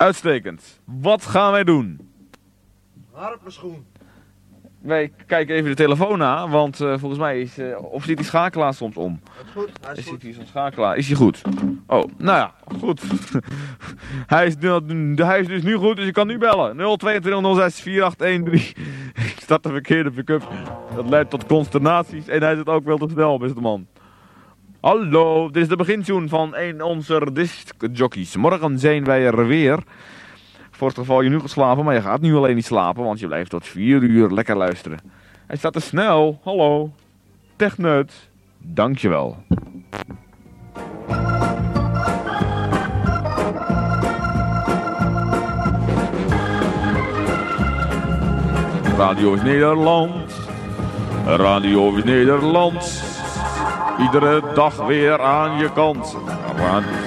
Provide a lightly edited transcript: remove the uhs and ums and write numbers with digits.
Uitstekend. Wat gaan wij doen? Harpenschoen. Wij kijken even de telefoon na, want volgens mij is... of zit die schakelaar soms om? Dat is goed, hij is goed. Zit hier zo'n schakelaar? Is hij goed? Oh, nou ja, goed. hij is dus nu goed, dus je kan nu bellen. 022 06 4813. Ik start de verkeerde pick-up. Dat leidt tot consternaties en hij zit ook wel te snel, beste man. Hallo, dit is de begintune van een onze discjockeys. Morgen zijn wij er weer. Voor het geval je nu gaat slapen, maar je gaat nu alleen niet slapen, want je blijft tot 4 uur lekker luisteren. Hij staat te snel. Hallo. Techneut. Dankjewel. Radio is Nederland. Radio is Nederland. Iedere dag weer aan je kant.